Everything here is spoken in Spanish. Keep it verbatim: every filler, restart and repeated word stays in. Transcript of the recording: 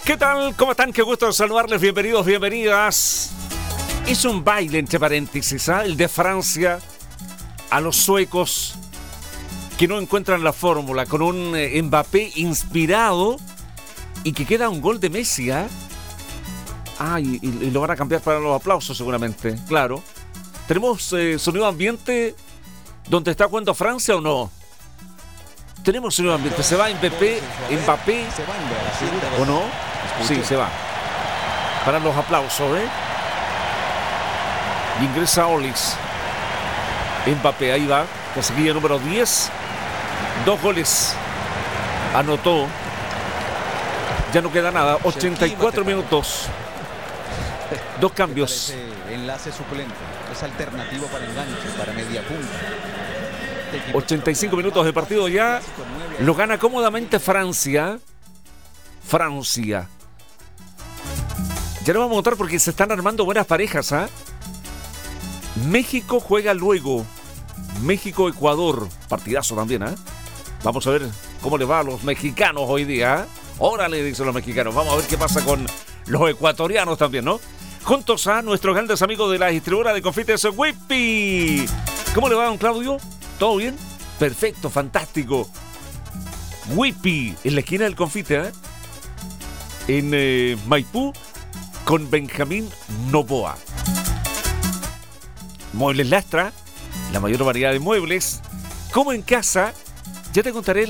¿Qué tal? ¿Cómo están? Qué gusto saludarles. Bienvenidos, bienvenidas. Es un baile, entre paréntesis, ¿eh? El de Francia a los suecos que no encuentran la fórmula, con un eh, Mbappé inspirado y que queda un gol de Messi, ¿eh? Ah, y, y, y lo van a cambiar para los aplausos seguramente, claro. ¿Tenemos eh, sonido ambiente donde está jugando Francia o no? Tenemos sonido ambiente. ¿Se va Mbappé? ¿Mbappé? ¿O no? Sí, se va. Para los aplausos, ¿eh? Y ingresa Olix. Mbappé, ahí va. Casaquilla número diez. Dos goles. Anotó. Ya no queda nada. ochenta y cuatro minutos. Dos cambios. Enlace suplente. Es alternativo para enganche, para media punta. ochenta y cinco minutos de partido ya. Lo gana cómodamente Francia. Francia. Ya no vamos a votar porque se están armando buenas parejas, ¿ah? ¿eh? México juega luego. México-Ecuador. Partidazo también, ¿ah? ¿eh? Vamos a ver cómo les va a los mexicanos hoy día. ¿eh? Órale, dicen los mexicanos. Vamos a ver qué pasa con los ecuatorianos también, ¿no? Juntos a nuestros grandes amigos de la distribuidora de confites Whippy. ¿Cómo le va, don Claudio? ¿Todo bien? Perfecto, fantástico. Whippy, en la esquina del confite, ¿eh? En eh, Maipú, con Benjamín Novoa. Muebles Lastra, la mayor variedad de muebles. Como en casa, ya te contaré